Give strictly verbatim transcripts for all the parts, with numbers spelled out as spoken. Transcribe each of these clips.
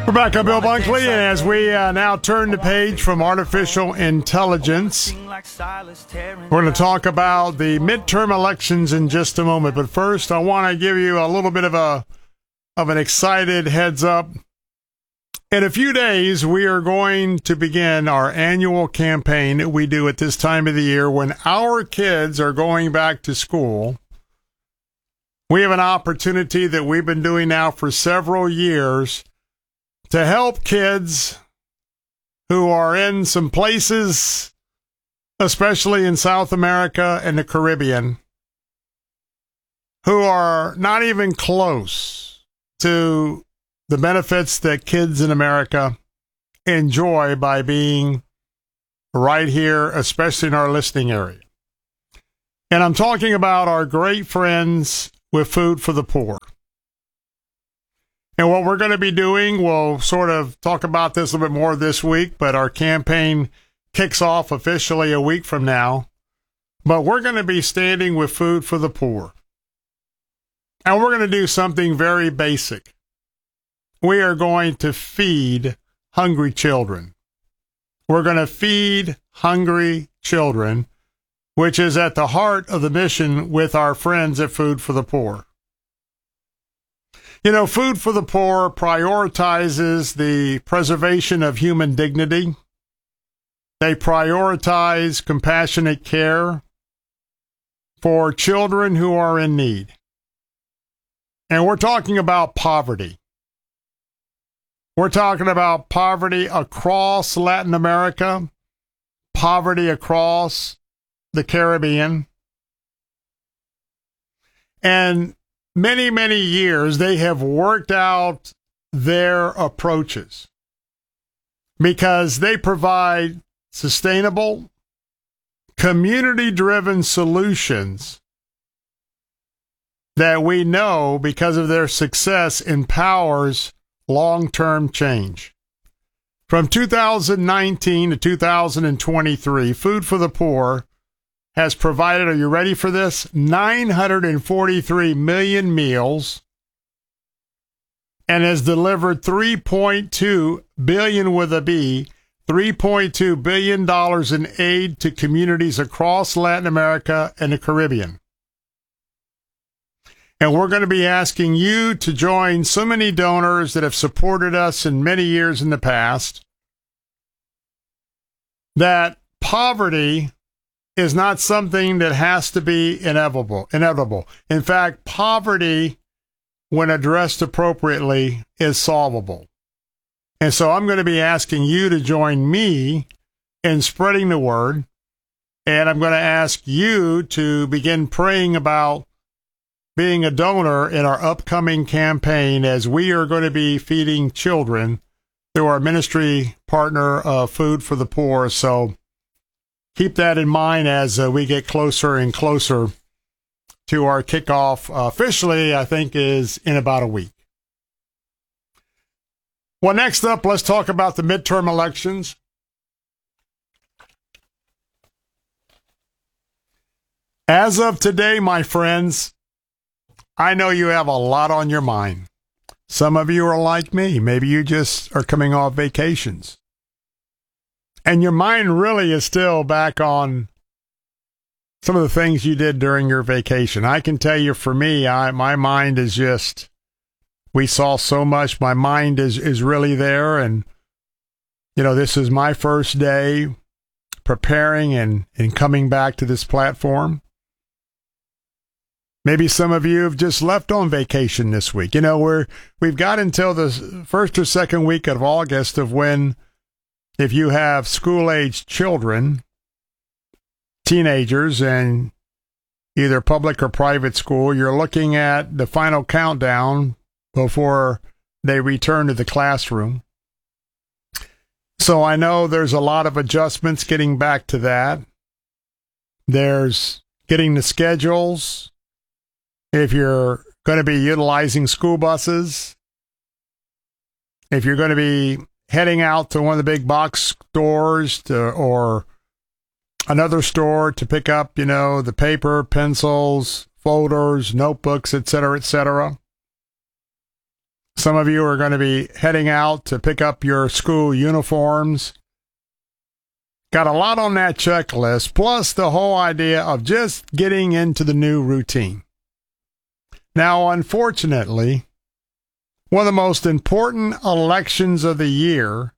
We're back. I'm Bill Bunkley, and as we uh, now turn the page from artificial intelligence, we're going to talk about the midterm elections in just a moment. But first, I want to give you a little bit of a of an excited heads up. In a few days, we are going to begin our annual campaign that we do at this time of the year when our kids are going back to school. We have an opportunity that we've been doing now for several years to help kids who are in some places, especially in South America and the Caribbean, who are not even close to the benefits that kids in America enjoy by being right here, especially in our listening area. And I'm talking about our great friends with Food for the Poor. And what we're going to be doing, we'll sort of talk about this a little bit more this week, but our campaign kicks off officially a week from now. But we're going to be standing with Food for the Poor. And we're going to do something very basic. We are going to feed hungry children. We're going to feed hungry children, which is at the heart of the mission with our friends at Food for the Poor. You know, Food for the Poor prioritizes the preservation of human dignity. They prioritize compassionate care for children who are in need. And we're talking about poverty. We're talking about poverty across Latin America, poverty across the Caribbean. And many, many years, they have worked out their approaches because they provide sustainable, community-driven solutions that we know, because of their success, empowers long-term change. From two thousand nineteen to two thousand twenty-three, Food for the Poor has provided, are you ready for this? nine hundred forty-three million meals and has delivered three point two billion dollars with a B, three point two billion dollars in aid to communities across Latin America and the Caribbean. And we're going to be asking you to join so many donors that have supported us in many years in the past, that poverty is not something that has to be inevitable. Inevitable. In fact, poverty, when addressed appropriately, is solvable. And so I'm going to be asking you to join me in spreading the word, and I'm going to ask you to begin praying about being a donor in our upcoming campaign, as we are going to be feeding children through our ministry partner, uh, Food for the Poor. So keep that in mind as uh, we get closer and closer to our kickoff. Uh, officially, I think, is in about a week. Well, next up, let's talk about the midterm elections. As of today, my friends, I know you have a lot on your mind. Some of you are like me. Maybe you just are coming off vacations. And your mind really is still back on some of the things you did during your vacation. I can tell you, for me, I, my mind is just, we saw so much. My mind is, is really there. And, you know, this is my first day preparing and, and coming back to this platform. Maybe some of you have just left on vacation this week. You know, we're, we've got until the first or second week of August of when, if you have school-aged children, teenagers, and either public or private school, you're looking at the final countdown before they return to the classroom. So I know there's a lot of adjustments getting back to that. There's getting the schedules. If you're going to be utilizing school buses, if you're going to be heading out to one of the big box stores to, or another store to pick up, you know, the paper, pencils, folders, notebooks, et cetera, et cetera. Some of you are going to be heading out to pick up your school uniforms. Got a lot on that checklist, plus the whole idea of just getting into the new routine. Now, unfortunately, one of the most important elections of the year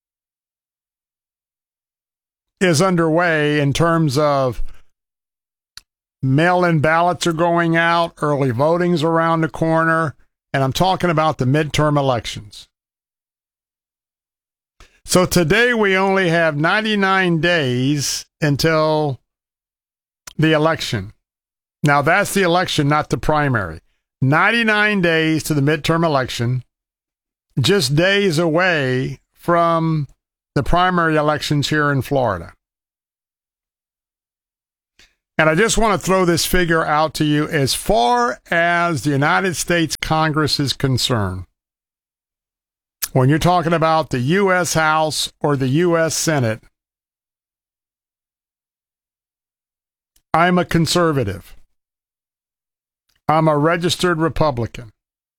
is underway in terms of mail-in ballots are going out, early voting's around the corner, and I'm talking about the midterm elections. So today we only have ninety-nine days until the election. Now that's the election, not the primary. ninety-nine days to the midterm election, just days away from the primary elections here in Florida. And I just want to throw this figure out to you. As far as the United States Congress is concerned, when you're talking about the U S House or the U S Senate, I'm a conservative. I'm a registered Republican.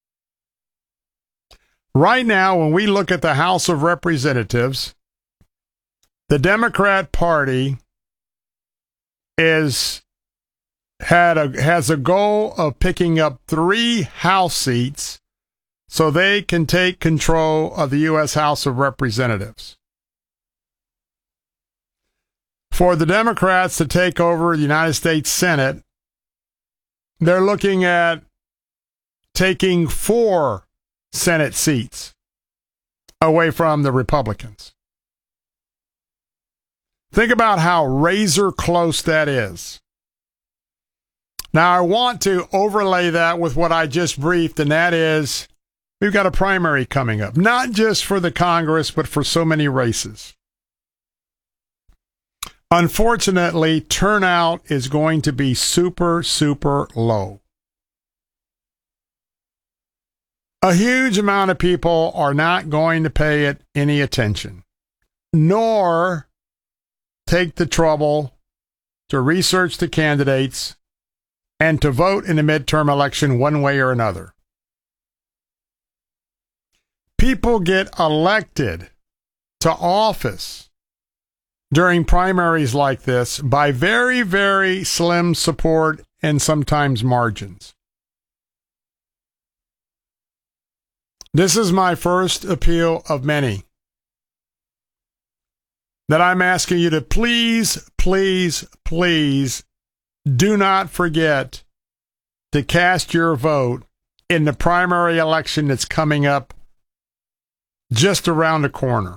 Right now, when we look at the House of Representatives, the Democrat Party is had a has a goal of picking up three House seats so they can take control of the U S House of Representatives. For the Democrats to take over the United States Senate, they're looking at taking four Senate seats away from the Republicans. Think about how razor close that is. Now, I want to overlay that with what I just briefed, and that is we've got a primary coming up, not just for the Congress, but for so many races. Unfortunately, turnout is going to be super, super low. A huge amount of people are not going to pay it any attention, nor take the trouble to research the candidates and to vote in the midterm election one way or another. People get elected to office during primaries like this by very, very slim support and sometimes margins. This is my first appeal of many that I'm asking you to please, please, please do not forget to cast your vote in the primary election that's coming up just around the corner.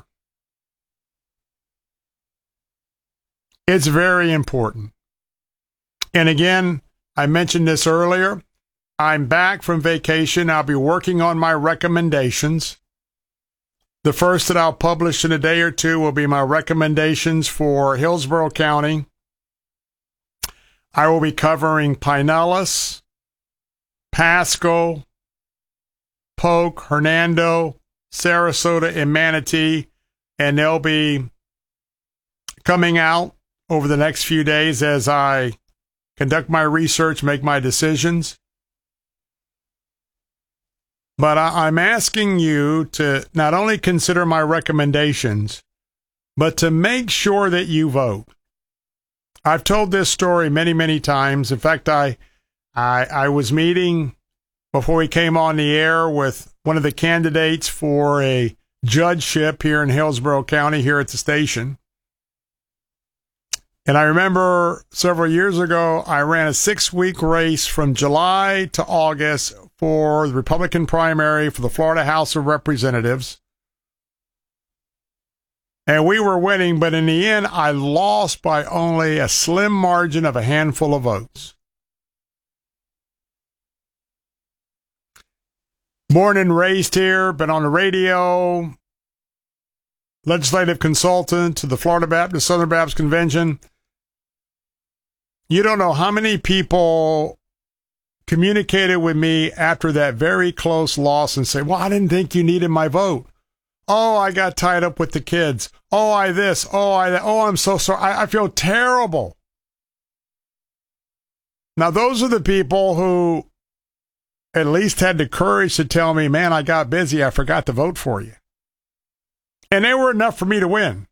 It's very important. And again, I mentioned this earlier. I'm back from vacation. I'll be working on my recommendations. The first that I'll publish in a day or two will be my recommendations for Hillsborough County. I will be covering Pinellas, Pasco, Polk, Hernando, Sarasota, and Manatee, and they'll be coming out over the next few days as I conduct my research, make my decisions. But I, I'm asking you to not only consider my recommendations, but to make sure that you vote. I've told this story many, many times. In fact, I, I, I was meeting before we came on the air with one of the candidates for a judgeship here in Hillsborough County, here at the station. And I remember several years ago, I ran a six-week race from July to August for the Republican primary for the Florida House of Representatives. And we were winning, but in the end, I lost by only a slim margin of a handful of votes. Born and raised here, been on the radio, legislative consultant to the Florida Baptist, Southern Baptist Convention. You don't know how many people communicated with me after that very close loss and say, well, I didn't think you needed my vote. Oh, I got tied up with the kids. Oh, I this. Oh, I that. Oh, I'm so sorry. I, I feel terrible. Now, those are the people who at least had the courage to tell me, man, I got busy. I forgot to vote for you. And they were enough for me to win.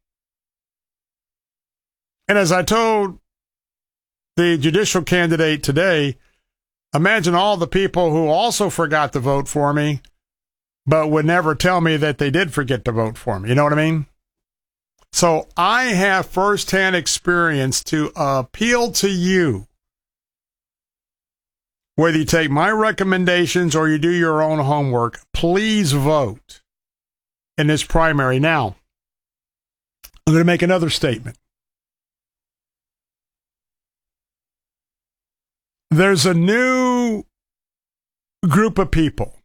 And as I told the judicial candidate today, imagine all the people who also forgot to vote for me, but would never tell me that they did forget to vote for me. You know what I mean? So I have firsthand experience to appeal to you. Whether you take my recommendations or you do your own homework, please vote in this primary. Now, I'm going to make another statement. There's a new group of people,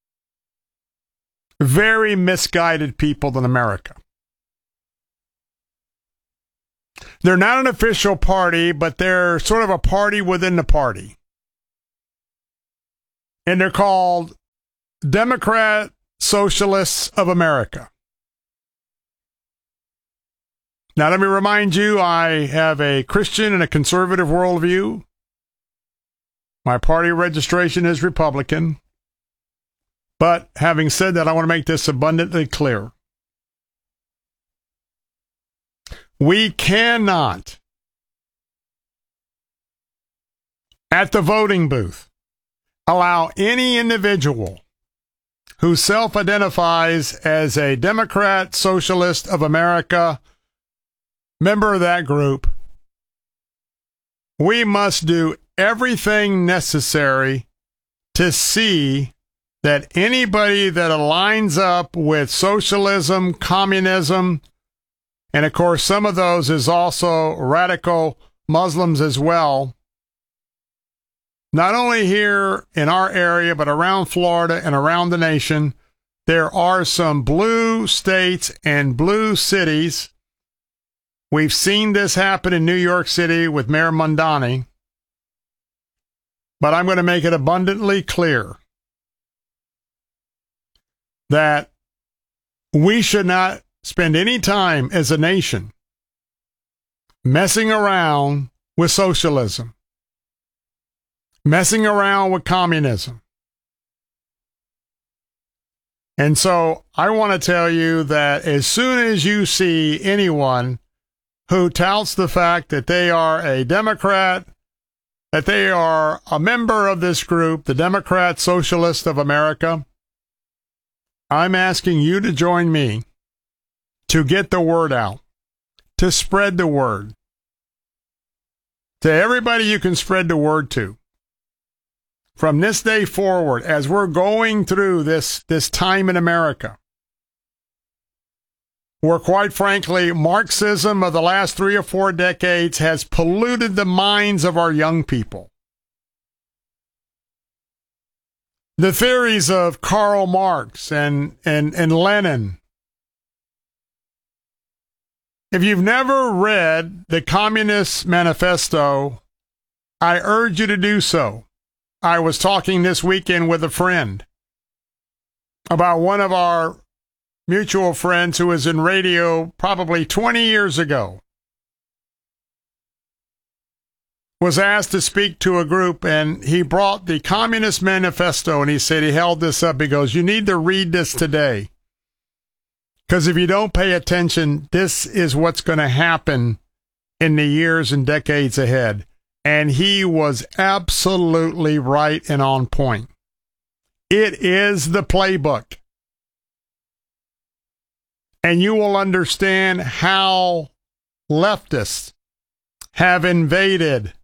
very misguided people in America. They're not an official party, but they're sort of a party within the party. And they're called Democrat Socialists of America. Now, let me remind you, I have a Christian and a conservative worldview. My party registration is Republican. But having said that, I want to make this abundantly clear. We cannot, at the voting booth, allow any individual who self-identifies as a Democrat Socialist of America, member of that group. We must do everything necessary to see that anybody that aligns up with socialism, communism, and of course some of those is also radical Muslims as well, not only here in our area, but around Florida and around the nation, there are some blue states and blue cities. We've seen this happen in New York City with Mayor Mondani. But I'm going to make it abundantly clear that we should not spend any time as a nation messing around with socialism, messing around with communism. And so I want to tell you that as soon as you see anyone who touts the fact that they are a Democrat, that they are a member of this group, the Democrat Socialist of America, I'm asking you to join me to get the word out, to spread the word, to everybody you can spread the word to. From this day forward, as we're going through this, this time in America, where quite frankly, Marxism of the last three or four decades has polluted the minds of our young people. The theories of Karl Marx and, and, and Lenin. If you've never read the Communist Manifesto, I urge you to do so. I was talking this weekend with a friend about one of our mutual friends who was in radio probably twenty years ago, was asked to speak to a group, and he brought the Communist Manifesto, and he said he held this up. He goes, you need to read this today, because if you don't pay attention, this is what's going to happen in the years and decades ahead. And he was absolutely right and on point. It is the playbook. And you will understand how leftists have invaded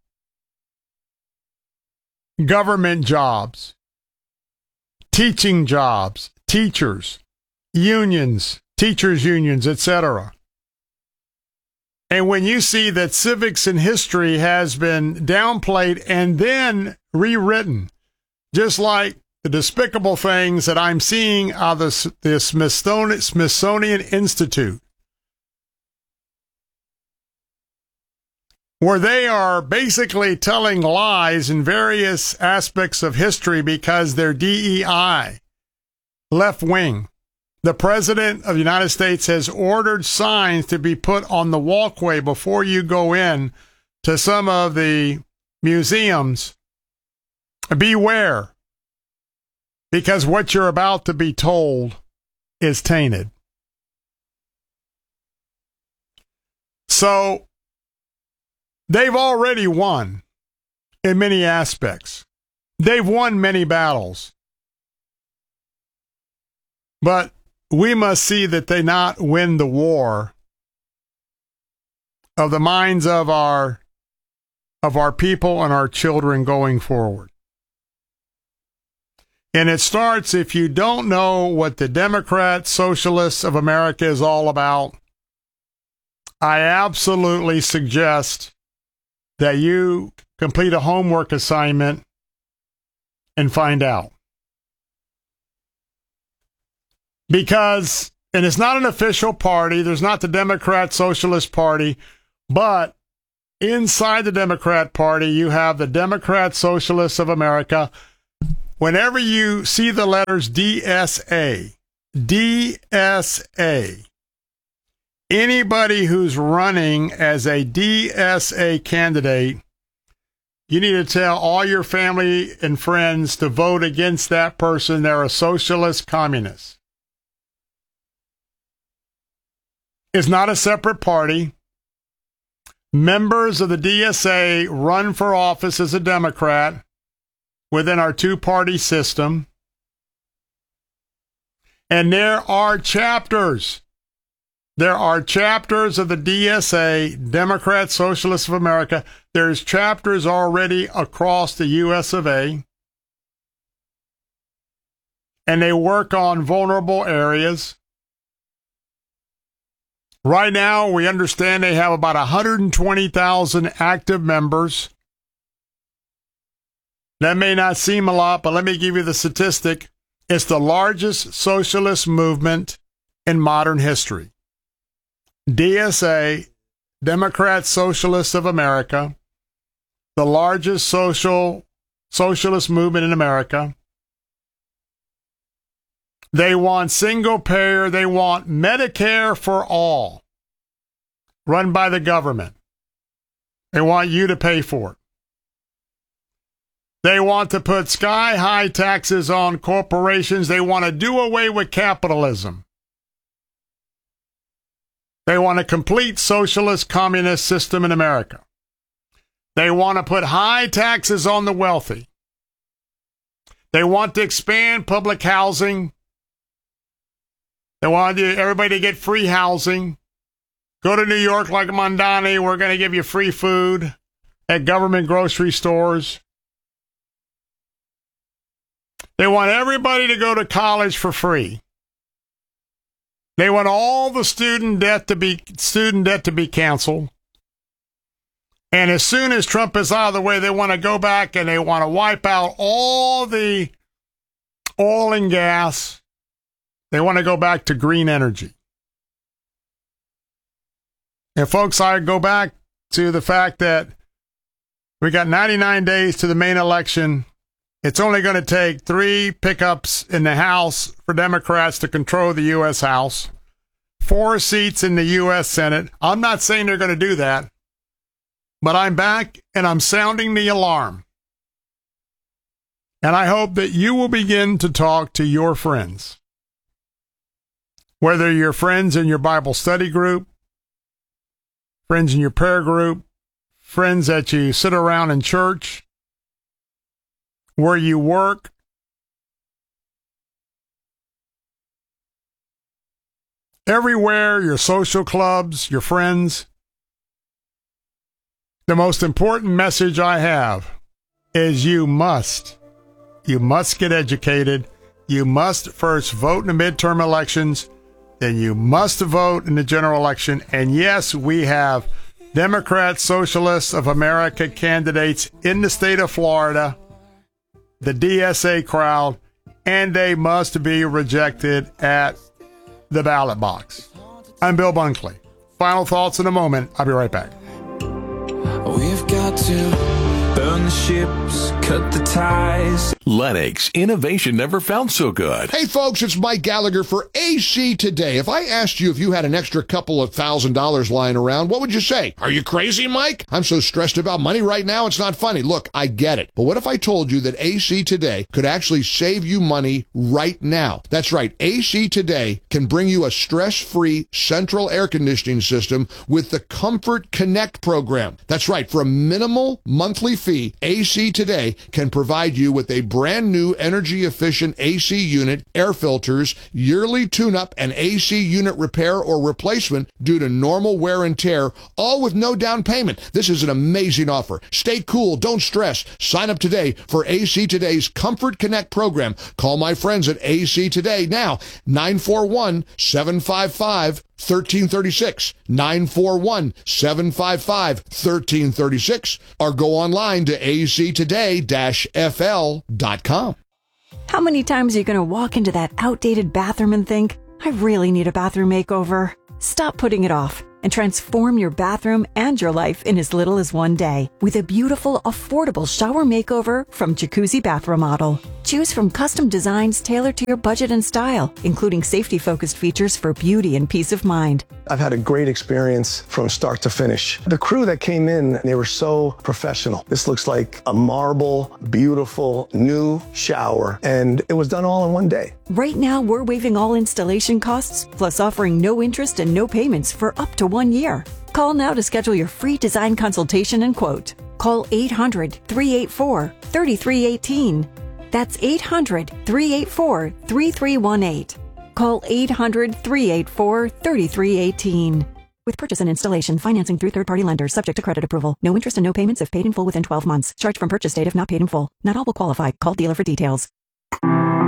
government jobs, teaching jobs, teachers, unions, teachers' unions, et cetera. And when you see that civics and history has been downplayed and then rewritten, just like the despicable things that I'm seeing out of the, the Smithsonian, Smithsonian Institute, where they are basically telling lies in various aspects of history because they're D E I, left wing. The President of the United States has ordered signs to be put on the walkway before you go in to some of the museums. Beware. because what you're about to be told is tainted. So they've already won in many aspects. They've won many battles. But we must see that they not win the war of the minds of our of our people and our children going forward. And it starts, if you don't know what the Democrat Socialists of America is all about, I absolutely suggest that you complete a homework assignment and find out. Because, and it's not an official party, there's not the Democrat Socialist Party, but inside the Democrat Party, you have the Democrat Socialists of America. Whenever you see the letters D S A, D S A, anybody who's running as a D S A candidate, you need to tell all your family and friends to vote against that person. They're a socialist communist. It's not a separate party. Members of the D S A run for office as a Democrat within our two-party system. And there are chapters. There are chapters of the D S A, Democrat Socialists of America. There's chapters already across the U S of A. And they work on vulnerable areas. Right now, we understand they have about one hundred twenty thousand active members. That may not seem a lot, but let me give you the statistic. It's the largest socialist movement in modern history. D S A, Democrat Socialists of America, the largest social socialist movement in America. They want single payer, they want Medicare for all, run by the government. They want you to pay for it. They want to put sky-high taxes on corporations. They want to do away with capitalism. They want a complete socialist communist system in America. They want to put high taxes on the wealthy. They want to expand public housing. They want everybody to get free housing. Go to New York like Mondani. We're going to give you free food at government grocery stores. They want everybody to go to college for free. They want all the student debt to be student debt to be canceled. And as soon as Trump is out of the way, they want to go back and they want to wipe out all the oil and gas. They want to go back to green energy. And folks, I go back to the fact that we got ninety-nine days to the main election. It's only going to take three pickups in the House for Democrats to control the U S House, four seats in the U S Senate. I'm not saying they're going to do that, but I'm back and I'm sounding the alarm. And I hope that you will begin to talk to your friends, whether you're friends in your Bible study group, friends in your prayer group, friends that you sit around in church, where you work, everywhere, your social clubs, your friends. The most important message I have is you must, you must get educated. You must first vote in the midterm elections. Then you must vote in the general election. And yes, we have Democrat Socialists of America candidates in the state of Florida, the D S A crowd, and they must be rejected at the ballot box. I'm Bill Bunkley. Final thoughts in a moment. I'll be right back. We've got to burn the ships. cut the ties. Lennox, innovation never felt so good. Hey folks, it's Mike Gallagher for A C Today. If I asked you if you had an extra couple of thousand dollars lying around, what would you say? Are you crazy, Mike? I'm so stressed about money right now, it's not funny. Look, I get it. But what if I told you that A C Today could actually save you money right now? That's right. A C Today can bring you a stress-free central air conditioning system with the Comfort Connect program. That's right. For a minimal monthly fee, A C Today can provide you with a brand new energy-efficient A C unit, air filters, yearly tune-up, and A C unit repair or replacement due to normal wear and tear, all with no down payment. This is an amazing offer. Stay cool. Don't stress. Sign up today for A C Today's Comfort Connect program. Call my friends at A C Today now, nine four one, seven five five, one three three six, nine four one, seven five five, one three three six, or go online to a c today dash f l dot com. How many times are you going to walk into that outdated bathroom and think, I really need a bathroom makeover? Stop putting it off and transform your bathroom and your life in as little as one day with a beautiful, affordable shower makeover from Jacuzzi Bath Remodel. Choose from custom designs tailored to your budget and style, including safety-focused features for beauty and peace of mind. I've had a great experience from start to finish. The crew that came in, they were so professional. This looks like a marble, beautiful, new shower, and it was done all in one day. Right now, we're waiving all installation costs, plus offering no interest and no payments for up to one year. Call now to schedule your free design consultation and quote. Call eight hundred, three eight four, three three one eight. That's eight hundred, three eight four, three three one eight. Call eight hundred, three eight four, three three one eight. With purchase and installation, financing through third-party lenders, subject to credit approval. No interest and no payments if paid in full within twelve months. Charge from purchase date if not paid in full. Not all will qualify. Call dealer for details.